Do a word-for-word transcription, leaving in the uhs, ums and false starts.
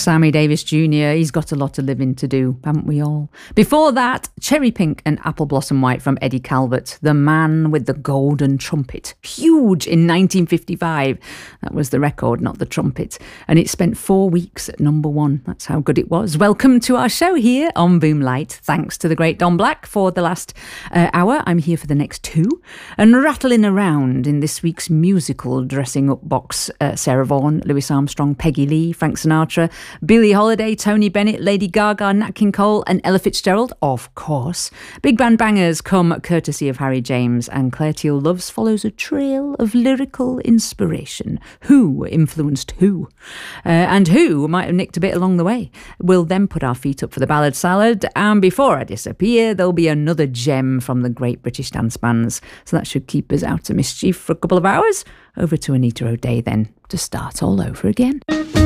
Sammy Davis Junior He's got a lot of living to do, haven't we all? Before that, Cherry Pink and Apple Blossom White from Eddie Calvert, The Man with the Golden Trumpet. Huge in nineteen fifty-five. That was the record, not the trumpet. And it spent four weeks at number one. That's how good it was. Welcome to our show here on Boomlight. Thanks to the great Don Black for the last uh, hour. I'm here for the next two. And rattling around in this week's musical dressing up box, uh, Sarah Vaughan, Louis Armstrong, Peggy Lee, Frank Sinatra, Billie Holiday, Tony Bennett, Lady Gaga, Nat King Cole and Ella Fitzgerald, of course. Big band bangers come courtesy of Harry James, and Claire Teal Loves follows a trail of lyrical inspiration. Who influenced who? Uh, and who might have nicked a bit along the way. We'll then put our feet up for the ballad salad, and before I disappear, there'll be another gem from the great British dance bands. So that should keep us out of mischief for a couple of hours. Over to Anita O'Day then, to start all over again.